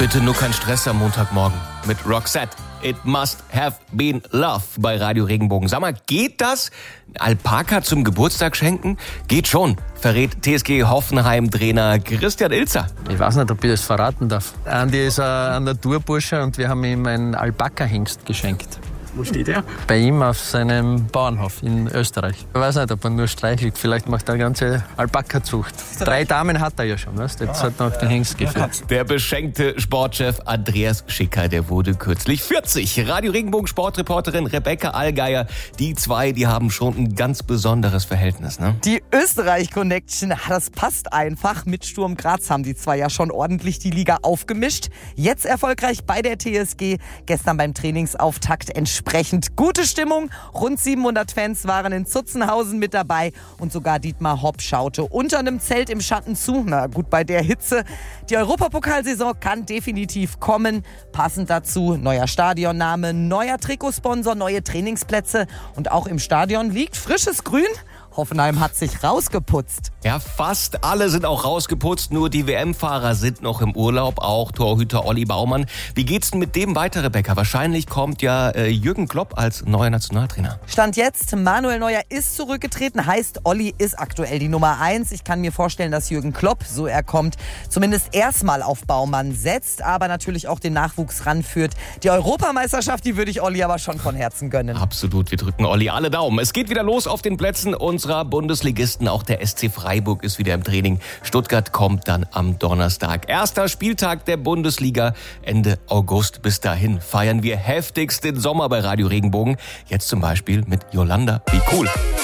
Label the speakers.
Speaker 1: Bitte nur kein Stress am Montagmorgen mit Roxette. It must have been love bei Radio Regenbogen. Sag mal, geht das? Alpaka zum Geburtstag schenken? Geht schon, verrät TSG Hoffenheim-Trainer Christian Ilzer.
Speaker 2: Ich weiß nicht, ob ich das verraten darf. Andi ist ein Naturbursche und wir haben ihm einen Alpaka-Hengst geschenkt.
Speaker 3: Wo steht er?
Speaker 2: Bei ihm auf seinem Bauernhof in Österreich. Ich weiß nicht, ob er nur streichelt. Vielleicht macht er eine ganze Alpaka-Zucht. 3 Damen hat er ja schon. Weißt? Jetzt hat noch den Hengst gefällt.
Speaker 1: Der beschenkte Sportchef Andreas Schicker, der wurde kürzlich 40. Radio Regenbogen Sportreporterin Rebecca Allgeier. Die zwei, die haben schon ein ganz besonderes Verhältnis, ne?
Speaker 4: Die Österreich-Connection, das passt einfach. Mit Sturm Graz haben die zwei ja schon ordentlich die Liga aufgemischt. Jetzt erfolgreich bei der TSG. Gestern beim Trainingsauftakt entsprechend gute Stimmung. Rund 700 Fans waren in Zutzenhausen mit dabei und sogar Dietmar Hopp schaute unter einem Zelt im Schatten zu. Na gut, bei der Hitze. Die Europapokalsaison kann definitiv kommen. Passend dazu neuer Stadionname, neuer Trikotsponsor, neue Trainingsplätze und auch im Stadion liegt frisches Grün. Hoffenheim hat sich rausgeputzt.
Speaker 1: Ja, fast alle sind auch rausgeputzt, nur die WM-Fahrer sind noch im Urlaub, auch Torhüter Olli Baumann. Wie geht's denn mit dem weiter, Rebecca? Wahrscheinlich kommt ja Jürgen Klopp als neuer Nationaltrainer.
Speaker 4: Stand jetzt, Manuel Neuer ist zurückgetreten, heißt Olli ist aktuell die Nummer 1. Ich kann mir vorstellen, dass Jürgen Klopp, so er kommt, zumindest erstmal auf Baumann setzt, aber natürlich auch den Nachwuchs ranführt. Die Europameisterschaft, die würde ich Olli aber schon von Herzen gönnen.
Speaker 1: Absolut, wir drücken Olli alle Daumen. Es geht wieder los auf den Plätzen unserer Bundesligisten. Auch der SC Freiburg ist wieder im Training. Stuttgart kommt dann am Donnerstag. Erster Spieltag der Bundesliga Ende August. Bis dahin feiern wir heftigst den Sommer bei Radio Regenbogen. Jetzt zum Beispiel mit Yolanda. Wie cool.